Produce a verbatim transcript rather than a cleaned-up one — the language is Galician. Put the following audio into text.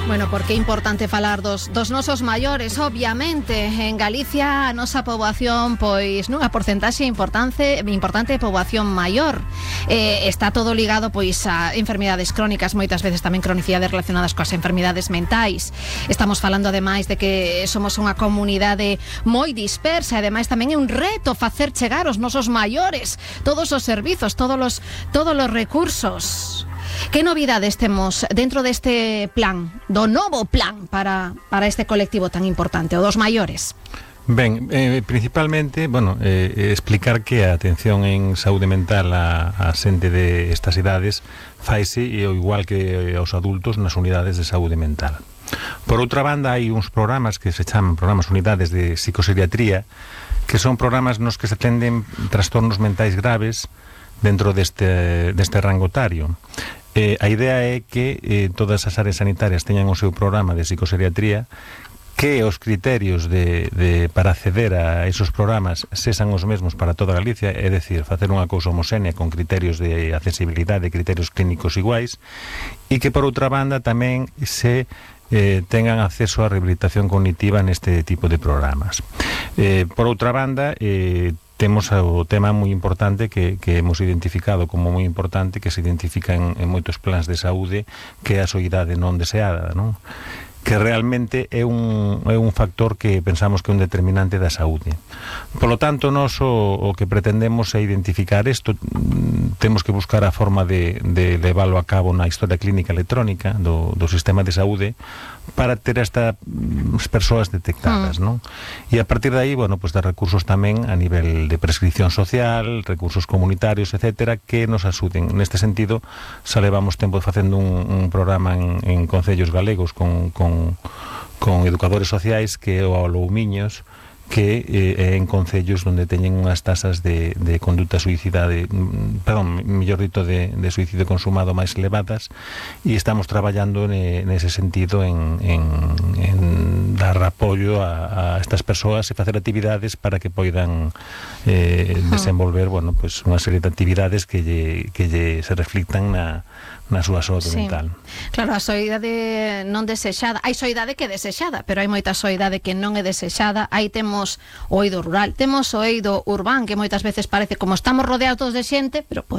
Bueno, porque é importante falar dos, dos nosos maiores, obviamente. En Galicia a nosa poboación, pois, nunha porcentaxe importante, importante de poboación maior. Eh, está todo ligado, pois, a enfermidades crónicas, moitas veces tamén cronicidades relacionadas coas enfermidades mentais. Estamos falando, ademais, de que somos unha comunidade moi dispersa, e ademais tamén é un reto facer chegar os nosos maiores todos os servizos, todos os, todos os recursos. Que novidades temos dentro deste plan, do novo plan para, para este colectivo tan importante, o dos maiores? Ben, eh, principalmente, bueno, eh, explicar que a atención en saúde mental a, a xente de estas idades faise o igual que aos adultos nas unidades de saúde mental. Por outra banda, hai uns programas que se chaman programas unidades de psicoseriatría, que son programas nos que se atenden trastornos mentais graves dentro deste, deste rango etario. Eh, a idea é que eh, todas as áreas sanitarias teñan o seu programa de psicoseriatría, que os criterios de, de, para acceder a esos programas sexan os mesmos para toda Galicia, é dicir, facer unha cousa homoxénea con criterios de accesibilidade, criterios clínicos iguais, e que por outra banda tamén se eh, tengan acceso á rehabilitación cognitiva neste tipo de programas. Eh, por outra banda, eh, temos o tema moi importante que, que hemos identificado como moi importante, que se identifica en, en moitos plans de saúde, que é a soidade non deseada, non? Que realmente é un, é un factor que pensamos que é un determinante da saúde. Por lo tanto, nós o, o que pretendemos é identificar isto. Temos que buscar a forma de, de leválo a cabo na historia clínica electrónica do, do sistema de saúde para ter estas persoas detectadas, mm. non? E a partir de aí, bueno, pues dar recursos tamén a nivel de prescripción social, recursos comunitarios, etcétera, que nos axuden. Neste sentido, xa levamos tempo facendo un, un programa en, en concellos galegos con, con, con educadores sociais, que é o Aloumiños, que eh, en concellos onde teñen unhas tasas de, de conduta suicida de, perdón, mellor dito de, de suicidio consumado máis elevadas, e estamos traballando ne, nese sentido en, en, en dar apoio a, a estas persoas e facer actividades para que poidan eh, desenvolver, bueno, pues unha serie de actividades que lle, que lle se reflictan na na súa saúde sí. mental. Claro, a soidade non desexada, hai soidade que é desexada, pero hai moita soidade que non é desexada. Aí temos o eido rural, temos o eido urbán, que moitas veces parece como estamos rodeados de xente, pero